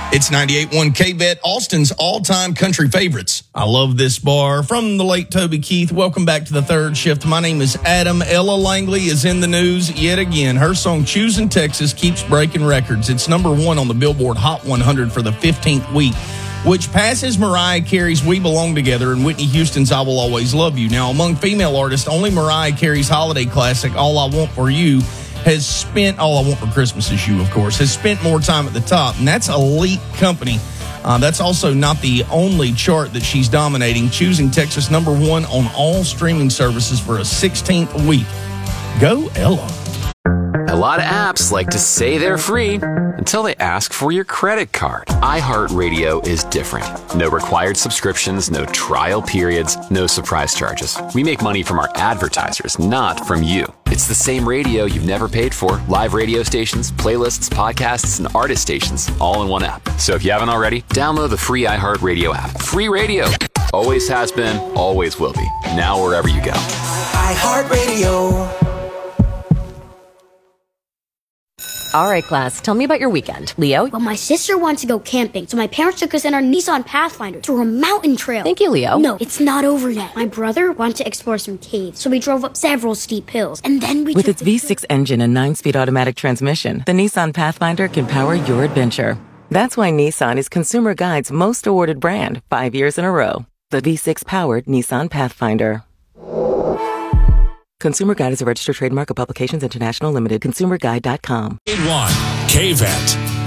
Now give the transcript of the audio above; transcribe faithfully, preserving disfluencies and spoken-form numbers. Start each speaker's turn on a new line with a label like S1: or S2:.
S1: It's ninety-eight point one K V E T, Austin's all-time country favorites. I love this bar. From the late Toby Keith, welcome back to the third shift. My name is Adam. Ella Langley is in the news yet again. Her song, Choosing Texas, keeps breaking records. It's number one on the Billboard Hot one hundred for the fifteenth week, which passes Mariah Carey's We Belong Together and Whitney Houston's I Will Always Love You. Now, among female artists, only Mariah Carey's holiday classic, All I Want For You, has spent, All I Want For Christmas Is You, of course, has spent more time at the top, and that's elite company. Uh, that's also not the only chart that she's dominating, choosing Texas number one on all streaming services for a sixteenth week. Go Ella.
S2: A lot of apps like to say they're free until they ask for your credit card. iHeartRadio is different. No required subscriptions, no trial periods, no surprise charges. We make money from our advertisers, not from you. It's the same radio you've never paid for. Live radio stations, playlists, podcasts, and artist stations, all in one app. So if you haven't already, download the free iHeartRadio app. Free radio. Always has been, always will be. Now wherever you go.
S3: iHeartRadio.
S4: All right, class, tell me about your weekend. Leo?
S5: Well, my sister wants to go camping, so my parents took us in our Nissan Pathfinder through a mountain trail.
S4: Thank you, Leo.
S5: No, it's not over yet. My brother wanted to explore some caves, so we drove up several steep hills, and then we
S6: With
S5: took
S6: its V six engine and nine-speed automatic transmission, the Nissan Pathfinder can power your adventure. That's why Nissan is Consumer Guide's most awarded brand, five years in a row. The V six-powered Nissan Pathfinder. Consumer Guide is a registered trademark of Publications International Limited. consumer guide dot com.
S7: one K V E T.